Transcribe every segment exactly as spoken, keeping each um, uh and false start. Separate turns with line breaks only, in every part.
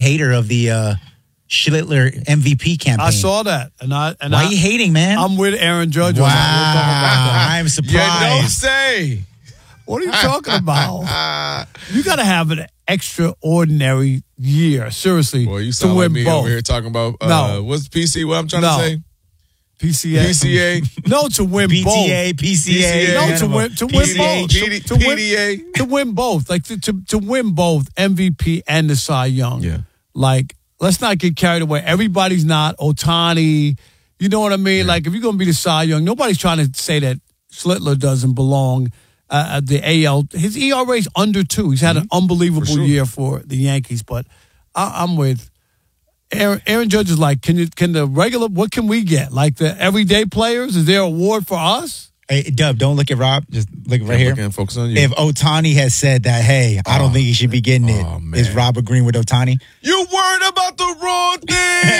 hater of the uh, Schlittler M V P campaign.
I saw that. And I, and
Why
I,
are you hating, man?
I'm with Aaron Judge.
Wow.
On that.
I'm surprised.
Yeah, don't say.
What are you talking about? You got to have an extraordinary year, seriously,
Boy, you
to
sound like
win
me
both.
over here talking about, uh,
No.
what's P C, what I'm trying
No.
to say?
P C A.
P C A.
No, to win
B
both.
T A, P C A.
No, to win, to win
P C A,
both.
P D-
to, to win,
P D A.
to win both. Like, to, to, to win both M V P and the Cy Young.
Yeah.
Like, let's not get carried away. Everybody's not Ohtani. You know what I mean?
Yeah.
Like, if you're going to be the Cy Young, nobody's trying to say that Schlittler doesn't belong uh, at the A L. His E R A's under two. He's had an unbelievable
For sure.
year for the Yankees. But I, I'm with Aaron, Aaron Judge is like, can you, can the regular, what can we get? Like the everyday players? Is there an award for us?
Hey, Dub, don't look at Rob. Just look right here.
Looking, focus on you.
If Otani has said that, hey, I don't
Oh,
think he should be getting it,
oh, man.
is Rob agreeing with Otani?
You worried about the wrong thing.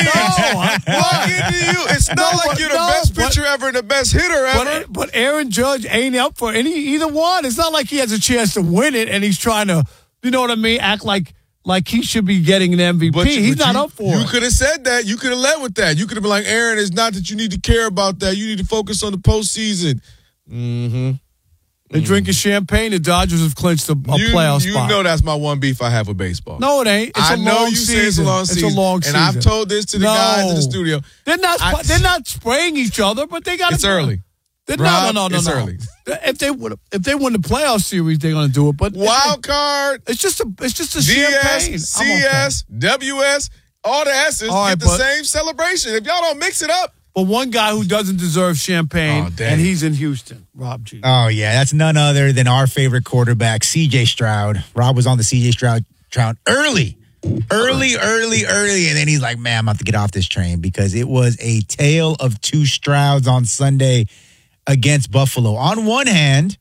No, I-
Walking to you. It's not
No,
like
but-
you're the
no,
best
but-
pitcher ever and the best hitter ever.
But, but Aaron Judge ain't up for any either one. It's not like he has a chance to win it and he's trying to, you know what I mean, act like like he should be getting an M V P.
But you-
he's
but
not
you,
up for
You
it.
could have said that. You could have led with that. You could have been like, Aaron, it's not that you need to care about that. You need to focus on the postseason. Mm-hmm.
They're drinking champagne. The Dodgers have clinched a, a
you,
playoff
you
spot.
know that's my one beef I have with baseball.
No, it ain't. It's
I
a
know
long
you
season.
say it's a long season.
It's a long season.
And I've told this to the
No.
guys in the studio.
They're not.
I-
they're not spraying each other, but they got.
It's early.
They're,
Rob,
no, no, no, no,
it's
no.
early.
If they would, if they win the playoff series, they're going to do it. But
Wild card,
it's just a, it's just a
D
champagne.
S,
I'm
C
okay.
S, W S, all the S's
All right,
get the
but-
same celebration. If y'all don't mix it up,
But one guy who doesn't deserve champagne,
Oh, dang.
and he's in Houston, Rob G.
Oh, yeah. That's none other than our favorite quarterback, C J Stroud. Rob was on the C J Stroud Stroud early. Early, early, early. And then he's like, man, I'm about to get off this train because it was a tale of two Strouds on Sunday against Buffalo. On one hand,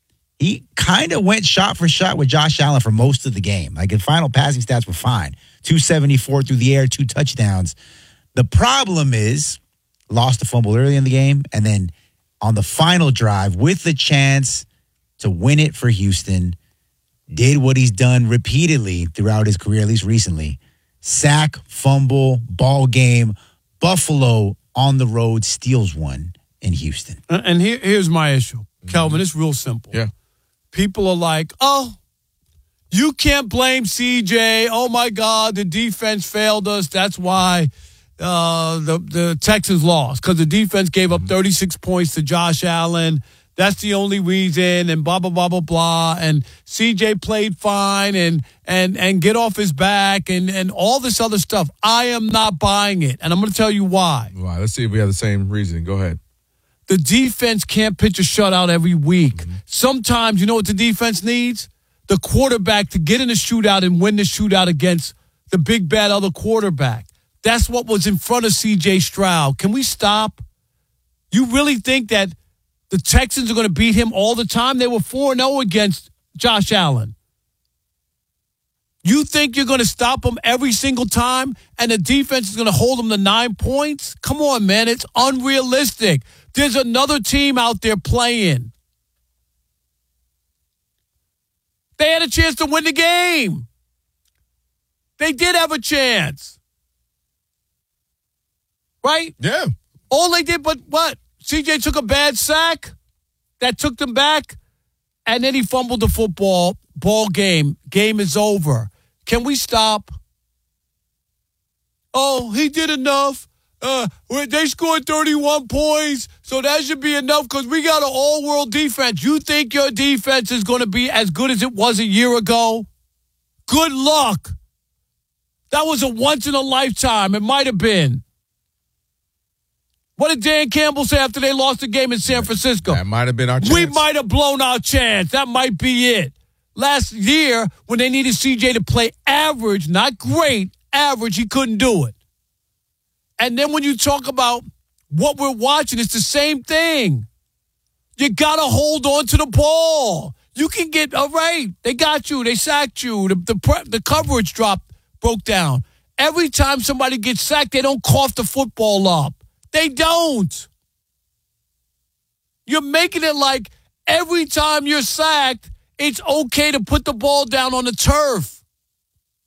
he kind of went shot for shot with Josh Allen for most of the game. Like, the final passing stats were fine. two seventy-four through the air, two touchdowns. The problem is, lost a fumble early in the game, and then on the final drive, with the chance to win it for Houston, did what he's done repeatedly throughout his career, at least recently. Sack, fumble, ball game. Buffalo on the road steals one in Houston.
And and here, here's my issue, Kelvin. It's real simple.
yeah.
People are like, oh, you can't blame C J. Oh, my God, the defense failed us. That's why uh, the, the Texans lost, because the defense gave up thirty-six points to Josh Allen. That's the only reason, and blah, blah, blah, blah, blah. And C J played fine, and and and get off his back, and, and all this other stuff. I am not buying it, and I'm going to tell you why.
All right, let's see if we have the same reasoning. Go ahead.
The defense can't pitch a shutout every week. Mm-hmm. Sometimes, you know what the defense needs? The quarterback to get in a shootout and win the shootout against the big bad other quarterback. That's what was in front of C J Stroud. Can we stop? You really think that the Texans are going to beat him all the time? They were four and oh against Josh Allen. You think you're going to stop him every single time and the defense is going to hold him to nine points? Come on, man. It's unrealistic. There's another team out there playing. They had a chance to win the game. They did have a chance. Right?
Yeah.
All they did, but what? C J took a bad sack that took them back, and then he fumbled the football. Ball game. Game is over. Can we stop? Oh, he did enough. Uh, they scored thirty-one points, so that should be enough because we got an all-world defense. You think your defense is going to be as good as it was a year ago? Good luck. That was a once-in-a-lifetime. It might have been. What did Dan Campbell say after they lost the game in San Francisco?
That might have been our chance.
We might have blown our chance. That might be it. Last year, when they needed C J to play average, not great, average, he couldn't do it. And then when you talk about what we're watching, it's the same thing. You got to hold on to the ball. You can get, all right, they got you. They sacked you. The, the, the coverage drop broke down. Every time somebody gets sacked, they don't cough the football up. They don't. You're making it like every time you're sacked, it's okay to put the ball down on the turf.